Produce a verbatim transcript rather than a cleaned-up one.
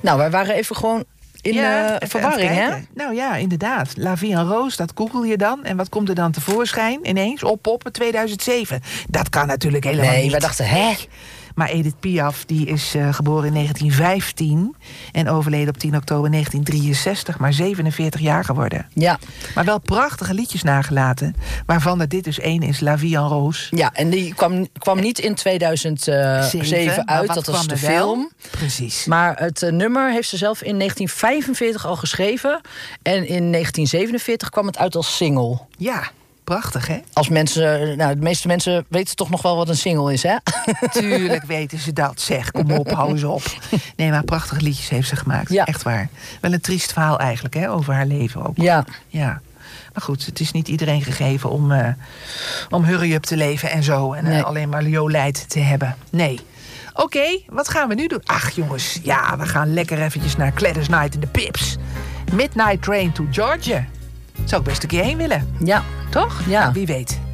Nou, wij waren even gewoon in ja, uh, verwarring, hè? Nou ja, inderdaad. La Vie en Rose, dat google je dan. En wat komt er dan tevoorschijn? Ineens, oppoppen, tweeduizend zeven. Dat kan natuurlijk helemaal nee, niet. Nee, wij dachten, hè? Maar Edith Piaf, die is uh, geboren in negentien vijftien... en overleden op tien oktober negentien drieënzestig, maar zevenenveertig jaar geworden. Ja. Maar wel prachtige liedjes nagelaten, waarvan er dit dus één is, La Vie en Rose. Ja, en die kwam, kwam niet in tweeduizend zeven uit, dat was de film. Precies. Maar het uh, nummer heeft ze zelf in negentien vijfenveertig al geschreven. En in negentien zevenenveertig kwam het uit als single. Ja. Prachtig, hè? Als mensen, nou, de meeste mensen weten toch nog wel wat een single is, hè? Tuurlijk weten ze dat, zeg. Kom op, hou eens op. Nee, maar prachtige liedjes heeft ze gemaakt. Ja. Echt waar. Wel een triest verhaal eigenlijk, hè? Over haar leven ook. Ja. Ja. Maar goed, het is niet iedereen gegeven om, uh, om hurry-up te leven en zo. En nee. uh, alleen maar Jolijt te hebben. Nee. Oké, okay, wat gaan we nu doen? Ach, jongens, ja, we gaan lekker eventjes naar Gladys Knight en de Pips. Midnight Train to Georgia. Zou ik best een keer heen willen. Ja. Toch? Ja. Nou, wie weet.